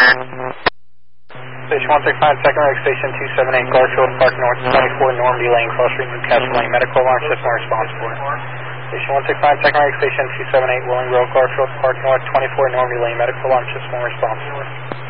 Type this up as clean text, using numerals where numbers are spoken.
Station 165, second leg, station 278, Garfield Park North, 24 Normandy Lane, Cross Street, Newcastle Lane, medical alarm system responsible. Station 165, second leg, station 278, Willing Road, Garfield Park North, 24 Normandy Lane, medical alarm system responsible.